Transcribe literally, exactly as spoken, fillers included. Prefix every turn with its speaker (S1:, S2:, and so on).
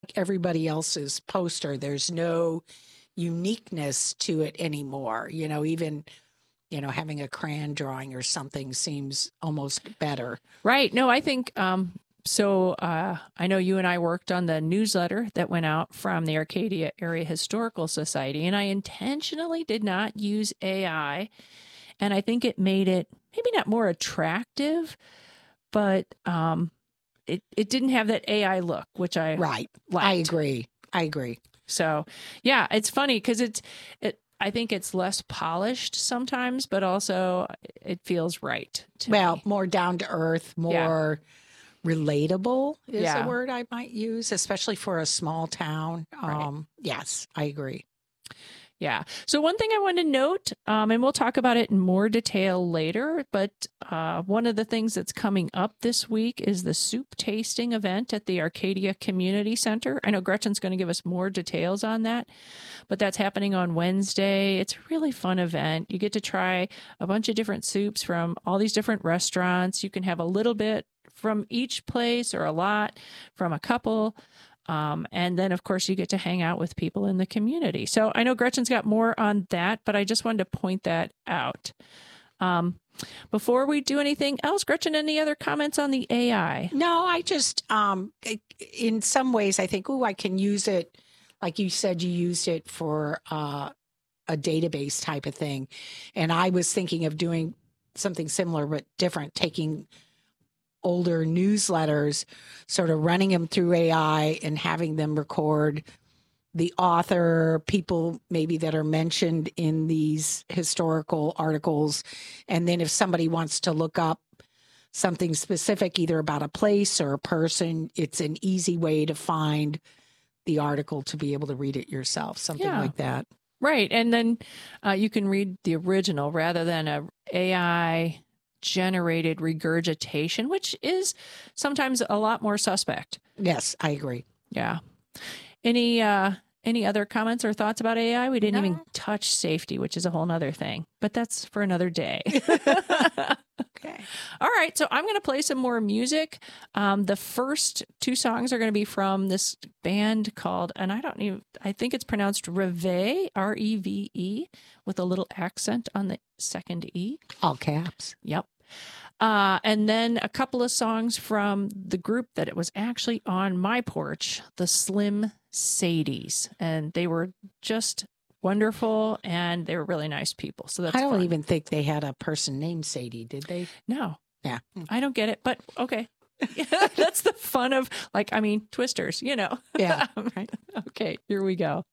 S1: everybody else's poster. There's no uniqueness to it anymore. You know, even, you know, having a crayon drawing or something seems almost better.
S2: Right. No, I think um, so. Uh, I know you and I worked on the newsletter that went out from the Arcadia Area Historical Society, and I intentionally did not use A I. And I think it made it maybe not more attractive, but um, it, it didn't have that A I look, which I
S1: Right.
S2: liked.
S1: I agree. I agree.
S2: So, yeah, it's funny because it's, it, I think it's less polished sometimes, but also it feels right to
S1: Well,
S2: me.
S1: more down to earth, more relatable is
S2: Yeah.
S1: a word I might use, especially for a small town.
S2: Right.
S1: Um, yes, I agree.
S2: Yeah. So one thing I want to note, um, and we'll talk about it in more detail later, but uh, one of the things that's coming up this week is the soup tasting event at the Arcadia Community Center. I know Gretchen's going to give us more details on that, but that's happening on Wednesday. It's a really fun event. You get to try a bunch of different soups from all these different restaurants. You can have a little bit from each place or a lot from a couple. Um, and then, of course, you get to hang out with people in the community. So I know Gretchen's got more on that, but I just wanted to point that out. Um, before we do anything else, Gretchen, any other comments on the A I?
S1: No, I just, um, in some ways, I think, oh, I can use it. Like you said, you used it for uh, a database type of thing. And I was thinking of doing something similar, but different, taking older newsletters, sort of running them through A I and having them record the author, people maybe that are mentioned in these historical articles. And then if somebody wants to look up something specific, either about a place or a person, it's an easy way to find the article to be able to read it yourself, something
S2: Yeah.
S1: like that.
S2: Right. And then uh, you can read the original rather than a A I generated regurgitation, which is sometimes a lot more suspect.
S1: Yes, I agree.
S2: Yeah. Any uh any other comments or thoughts about A I? We didn't
S1: No.
S2: even touch safety, which is a whole nother thing, but that's for another day.
S1: Okay.
S2: All right. So I'm going to play some more music. Um, the first two songs are going to be from this band called, and I don't even, I think it's pronounced Reve, R E V E, with a little accent on the second E.
S1: All caps.
S2: Yep. Uh, and then a couple of songs from the group that it was actually on my porch, the Slim Sadies. And they were just wonderful and they were really nice people. So that's
S1: I don't
S2: fun.
S1: even think they had a person named Sadie, did they?
S2: No,
S1: Yeah.
S2: I don't get it, but okay. That's the fun of, like, I mean, Twisters, you know.
S1: Yeah. Right.
S2: Okay, here we go.